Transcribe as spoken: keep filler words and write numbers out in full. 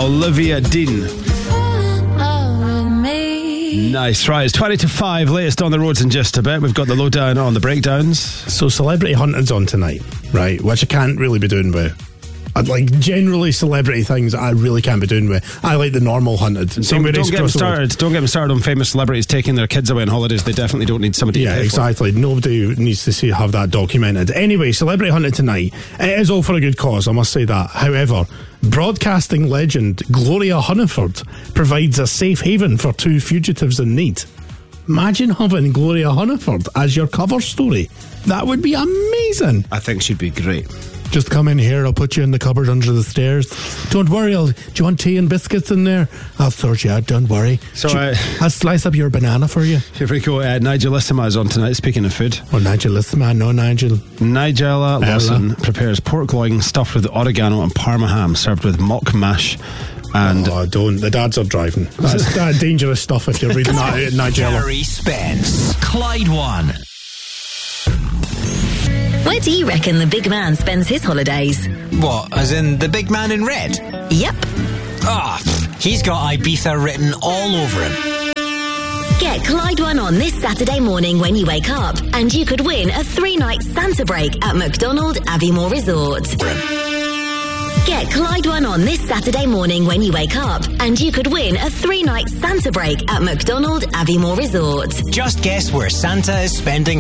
Olivia Dean. Nice, right, it's twenty to five, latest on the roads in just a bit. We've got the lowdown on the breakdowns. So celebrity hunting's on tonight, right, which I can't really be doing with. I'd like generally celebrity things I really can't be doing with. I like the normal hunted. Don't, don't get them started. Don't get them started on famous celebrities taking their kids away on holidays. They definitely don't need somebody. Yeah, to pay exactly. For. Nobody needs to see have that documented. Anyway, celebrity hunted tonight. It is all for a good cause, I must say that. However, broadcasting legend Gloria Hunniford provides a safe haven for two fugitives in need. Imagine having Gloria Hunniford as your cover story. That would be amazing. I think she'd be great. Just come in here, I'll put you in the cupboard under the stairs. Don't worry, I'll, do you want tea and biscuits in there? I'll sort you out, don't worry. So you, uh, I'll slice up your banana for you. Here we go. Uh, Nigelissima is on tonight, speaking of food. Oh, Nigelissima, no Nigel. Nigella Lawson prepares pork loin stuffed with oregano and parma ham, served with mock mash. And oh, don't. The dads are driving. That's that dangerous stuff if you're reading that out at Nigella. Gary Spence, Clyde One. Where do you reckon the big man spends his holidays? What, as in the big man in red? Yep. Ah, oh, he's got Ibiza written all over him. Get Clyde One on this Saturday morning when you wake up, and you could win a three-night Santa break at McDonald Aviemore Resort. Get Clyde One on this Saturday morning when you wake up, and you could win a three-night Santa break at McDonald Aviemore Resort. Just guess where Santa is spending